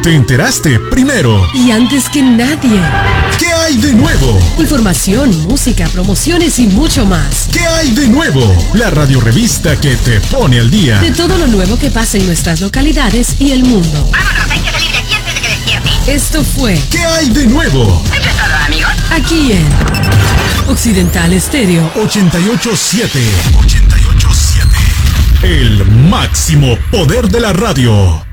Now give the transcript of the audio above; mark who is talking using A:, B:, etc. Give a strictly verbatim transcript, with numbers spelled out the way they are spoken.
A: Te enteraste primero
B: y antes que nadie.
A: ¿Qué hay de nuevo?
B: Información, música, promociones y mucho más.
A: ¿Qué hay de nuevo? La radiorevista que te pone al día
B: de todo lo nuevo que pasa en nuestras localidades y el mundo.
C: Vámonos, hay que salir de aquí antes de que despierte.
B: Esto fue
A: ¿Qué hay de nuevo?
C: Eso es todo, amigos.
B: Aquí en Occidental Estéreo
A: ochenta y ocho siete. ochenta y ocho siete. El máximo poder de la radio.